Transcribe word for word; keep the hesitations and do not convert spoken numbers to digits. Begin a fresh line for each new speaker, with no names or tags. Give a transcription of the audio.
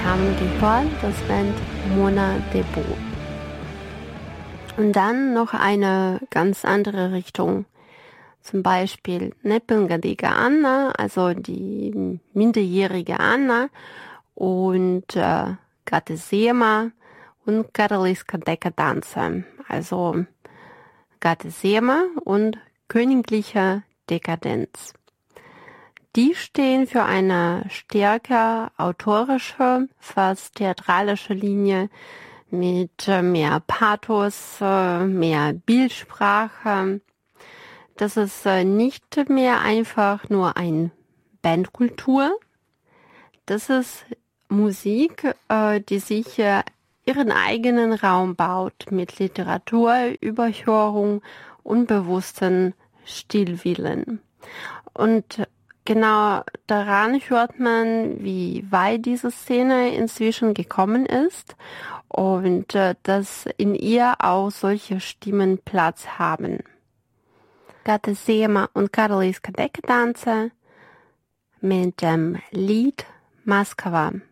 haben gehört das Band Mona Debo. Und dann noch eine ganz andere Richtung. Zum Beispiel Nepengadiga Anna, also die minderjährige Anna und äh, Gatesema und Karoliska Dekadanze, also Gatesema und königliche Dekadenz. Die stehen für eine stärker autorische, fast theatralische Linie mit mehr Pathos, mehr Bildsprache. Das ist nicht mehr einfach nur ein Bandkultur. Das ist Musik, die sich ihren eigenen Raum baut mit Literatur, Überhörung und bewussten Stilwillen. Und genau daran hört man, wie weit diese Szene inzwischen gekommen ist und äh, dass in ihr auch solche Stimmen Platz haben. Gatesema und Karoliska Dekadanze mit dem Lied Moskwa.